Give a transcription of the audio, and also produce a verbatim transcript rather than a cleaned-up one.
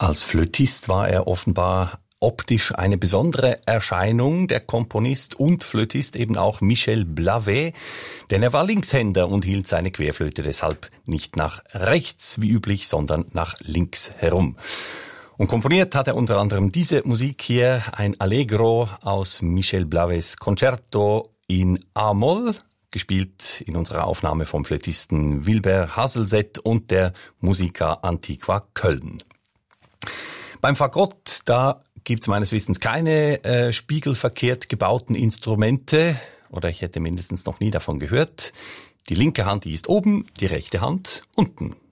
Als Flötist war er offenbar optisch eine besondere Erscheinung, der Komponist und Flötist eben auch Michel Blavet, denn er war Linkshänder und hielt seine Querflöte deshalb nicht nach rechts wie üblich, sondern nach links herum. Und komponiert hat er unter anderem diese Musik hier, ein Allegro aus Michel Blavets Concerto in A-Moll, gespielt in unserer Aufnahme vom Flötisten Wilbert Haselset und der Musica Antiqua Köln. Beim Fagott, da gibt's meines Wissens keine äh, spiegelverkehrt gebauten Instrumente, oder ich hätte mindestens noch nie davon gehört. Die linke Hand, die ist oben, die rechte Hand unten.